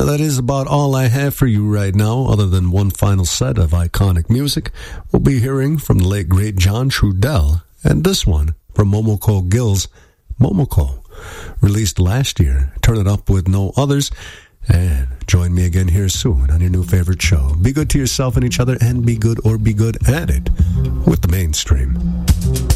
that is about all I have for you right now, other than one final set of iconic music. We'll be hearing from the late, great John Trudell, and this one from Momoko Gill's Momoko, released last year. Turn it up with no others, and join me again here soon on your new favorite show. Be good to yourself and each other, and be good or be good at it with the mainstream.